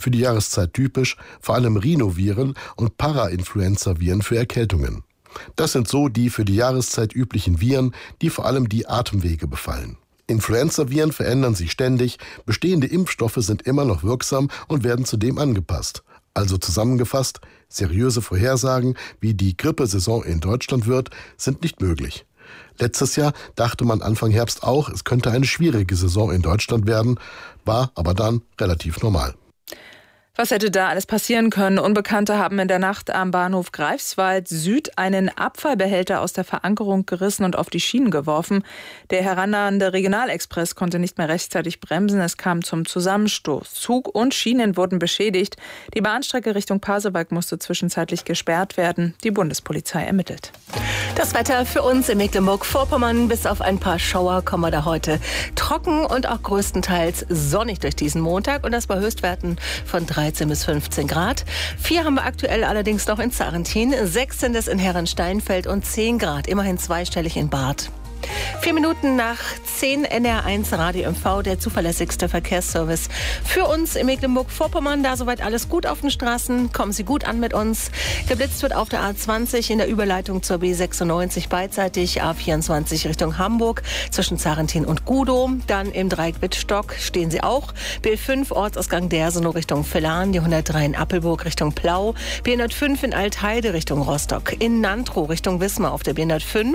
für die Jahreszeit typisch, vor allem Rhinoviren und Parainfluenza-Viren für Erkältungen. Das sind so die für die Jahreszeit üblichen Viren, die vor allem die Atemwege befallen. Influenza-Viren verändern sich ständig, bestehende Impfstoffe sind immer noch wirksam und werden zudem angepasst. Also zusammengefasst, seriöse Vorhersagen, wie die Grippesaison in Deutschland wird, sind nicht möglich. Letztes Jahr dachte man Anfang Herbst auch, es könnte eine schwierige Saison in Deutschland werden, war aber dann relativ normal. Was hätte da alles passieren können? Unbekannte haben in der Nacht am Bahnhof Greifswald Süd einen Abfallbehälter aus der Verankerung gerissen und auf die Schienen geworfen. Der herannahende Regionalexpress konnte nicht mehr rechtzeitig bremsen. Es kam zum Zusammenstoß. Zug und Schienen wurden beschädigt. Die Bahnstrecke Richtung Pasewalk musste zwischenzeitlich gesperrt werden. Die Bundespolizei ermittelt. Das Wetter für uns in Mecklenburg-Vorpommern. Bis auf ein paar Schauer kommen wir da heute trocken und auch größtenteils sonnig durch diesen Montag. Und das bei Höchstwerten von 13 bis 15 Grad. 4 haben wir aktuell allerdings noch in Zarentin, 6 sind es in Herrensteinfeld und 10 Grad, immerhin zweistellig in Barth. 4 Minuten nach 10 NR1 Radio MV, der zuverlässigste Verkehrsservice für uns in Mecklenburg-Vorpommern. Da soweit alles gut auf den Straßen. Kommen Sie gut an mit uns. Geblitzt wird auf der A20 in der Überleitung zur B96 beidseitig, A24 Richtung Hamburg zwischen Zarentin und Gudow. Dann im Dreieck Wittstock stehen Sie auch. B5 Ortsausgang Dersenow Richtung Villahn, die 103 in Appelburg Richtung Plau, B105 in Altheide Richtung Rostock, in Nantrow Richtung Wismar auf der B105,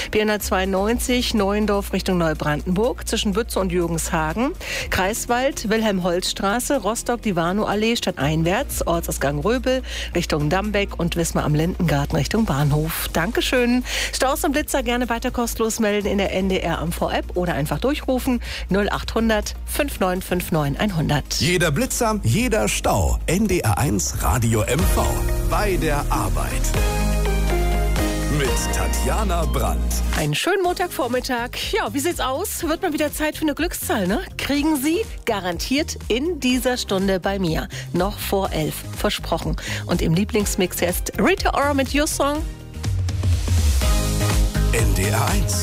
B192 Neuendorf Richtung Neubrandenburg zwischen Bützow und Jürgenshagen, Kreiswald, Wilhelm-Holz-Straße, Rostock, Divano-Allee stadteinwärts, Ortsausgang Röbel Richtung Dambeck und Wismar am Lindengarten Richtung Bahnhof. Dankeschön. Staus und Blitzer gerne weiter kostenlos melden in der NDR AMV-App oder einfach durchrufen 0800 5959 100. Jeder Blitzer, jeder Stau. NDR1 Radio MV. Bei der Arbeit. Mit Tatjana Brandt. Einen schönen Montagvormittag. Ja, wie sieht's aus? Wird mal wieder Zeit für eine Glückszahl, ne? Kriegen Sie garantiert in dieser Stunde bei mir. Noch vor 11. Versprochen. Und im Lieblingsmix jetzt Rita Ora mit Your Song. NDR1